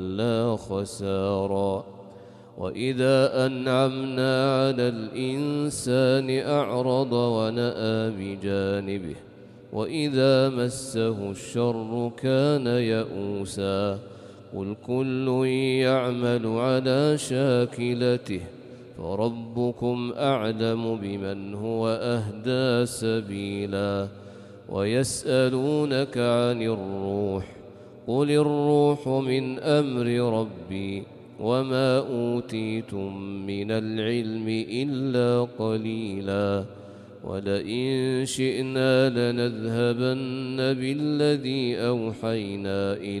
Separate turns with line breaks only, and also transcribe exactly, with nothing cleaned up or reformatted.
لا خسارا. وإذا أنعمنا على الإنسان أعرض ونأى بجانبه وإذا مسه الشر كان يئوسا. قل كل يعمل على شاكلته فربكم أعلم بمن هو أهدى سبيلا. ويسألونك عن الروح قل الروح من أمر ربي وما أوتيتم من العلم إلا قليلا. ولئن شئنا لنذهبن بالذي أوحينا إليك